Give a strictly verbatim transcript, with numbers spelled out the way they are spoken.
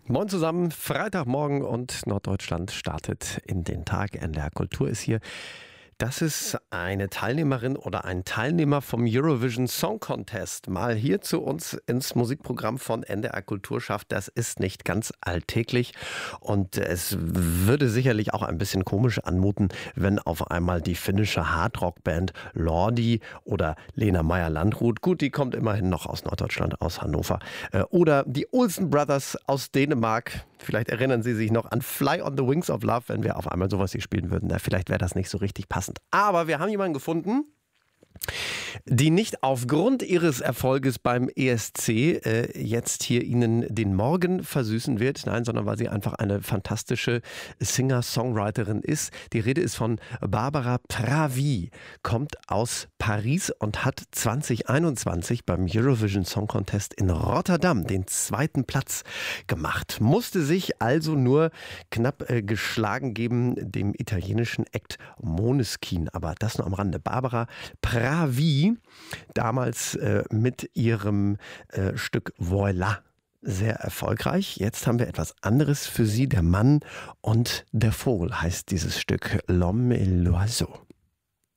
Moin zusammen, Freitagmorgen und Norddeutschland startet in den Tag. N D R Kultur ist hier. Das ist eine Teilnehmerin oder ein Teilnehmer vom Eurovision Song Contest mal hier zu uns ins Musikprogramm von N D R Kultur schafft. Das ist nicht ganz alltäglich und es würde sicherlich auch ein bisschen komisch anmuten, wenn auf einmal die finnische Hardrock-Band Lordi oder Lena Meyer-Landrut, gut, die kommt immerhin noch aus Norddeutschland, aus Hannover, äh, oder die Olsen Brothers aus Dänemark. Vielleicht erinnern Sie sich noch an Fly on the Wings of Love, wenn wir auf einmal sowas hier spielen würden. Na, vielleicht wäre das nicht so richtig passend. Aber wir haben jemanden gefunden, die nicht aufgrund ihres Erfolges beim E S C äh, jetzt hier Ihnen den Morgen versüßen wird, nein, sondern weil sie einfach eine fantastische Singer-Songwriterin ist. Die Rede ist von Barbara Pravi, kommt aus Paris und hat zwanzig einundzwanzig beim Eurovision Song Contest in Rotterdam den zweiten Platz gemacht. Musste sich also nur knapp äh, geschlagen geben dem italienischen Act Måneskin. Aber das nur am Rande. Barbara Pravi, damals äh, mit ihrem äh, Stück Voilà sehr erfolgreich. Jetzt haben wir etwas anderes für Sie. Der Mann und der Vogel heißt dieses Stück. L'homme et l'oiseau.